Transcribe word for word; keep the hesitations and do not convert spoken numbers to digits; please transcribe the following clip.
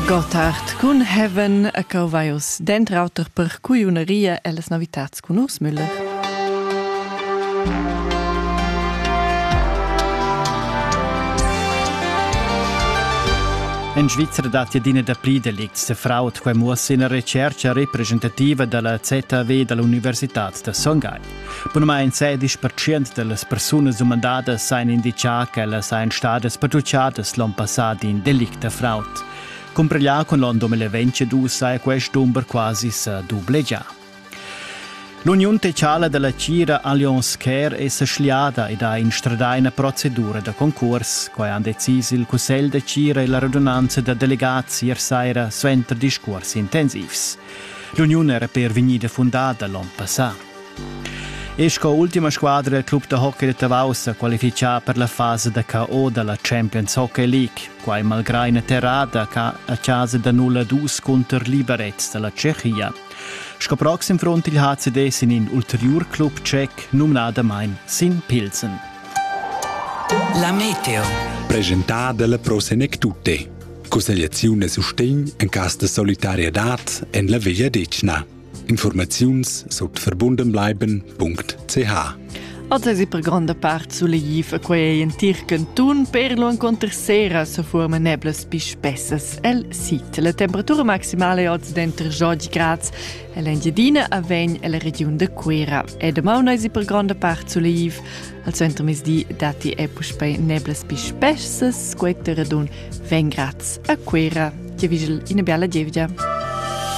Gotthard cun Heaven a cauvaius dentrauter per cuiuneria e las novitats cun Urs Müller. In Svizzera dati adina da plida liegt de fraud quei muossa in ricerca representativa della Z V dall'Università de Songhai. Punma in sedici per cento delle persone umandate sain indicia che le sain stades pertuciadas l'an passati in delicta fraud. Comprelà con l'anno duemilaventidue sai questo numero quasi sa dubleggia. L'Unione Tecciale della Cira Allianz Care è scigliata ed ha instradato una procedura di concorso che ha deciso il Consiglio de Cira e la radunanza da delegati ieri sera sventer discorsi intensivi. L'Unione era per venire fondata l'anno passato. Esco ultima squadra del club de hockey de Tavausa qualificata per la fase da K O della Champions Hockey League, quai malgrado una terrada a casa da nulla due contro Liberec della Cechia. Sco proxim front il H C D sin in ulterior club cec nominada main Sin Pilsen. La meteo. Presentata la Prosenectute. Consigliazione sustegn in caso de solidarietà en la Via Decna. Informations sot verbundenbleiben punkt c h. Oggi si per grande parte sulle Jive, quei in Tircantun, per lo incontro sera si forma neblas più spessas el sit. La temperatura maximale oggi dentro dodici gradi e l'Engiadina avvegna e la regione de Quera. E domani noi si per grande parte sulle Jive, al centro mesdì dati e puspei neblas più spessas, quetta radun venti gradi a Quera. Ti vigil in bella Gievgia.